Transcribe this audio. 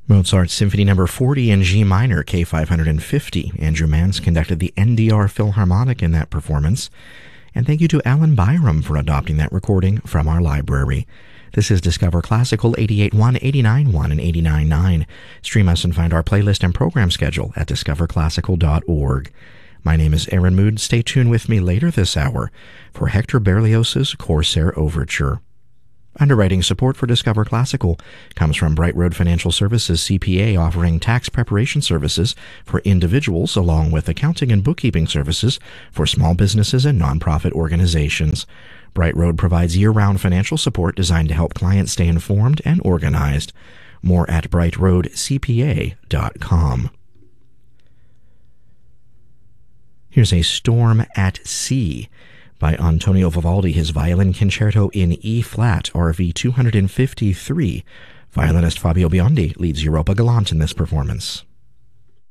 Mozart's Symphony No. 40 in G minor, K550. Andrew Mance conducted the NDR Philharmonic in that performance. And thank you to Alan Byram for adopting that recording from our library. This is Discover Classical 88.1, 89.1, and 89.9. Stream us and find our playlist and program schedule at discoverclassical.org. My name is Aaron Mood. Stay tuned with me later this hour for Hector Berlioz's Corsair Overture. Underwriting support for Discover Classical comes from Bright Road Financial Services CPA, offering tax preparation services for individuals along with accounting and bookkeeping services for small businesses and nonprofit organizations. Bright Road provides year-round financial support designed to help clients stay informed and organized. More at brightroadcpa.com. Here's a Storm at Sea by Antonio Vivaldi, his Violin Concerto in E-flat, RV 253. Violinist Fabio Biondi leads Europa Galante in this performance.